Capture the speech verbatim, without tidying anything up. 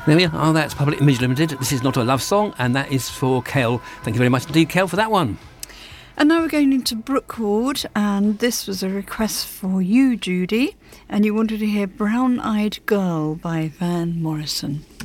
There we are. Oh, that's Public Image Limited. This is Not a Love Song, and that is for Kel. Thank you very much indeed, Kel, for that one. And now we're going into Brookwood, and this was a request for you, Judy, and you wanted to hear Brown Eyed Girl by Van Morrison.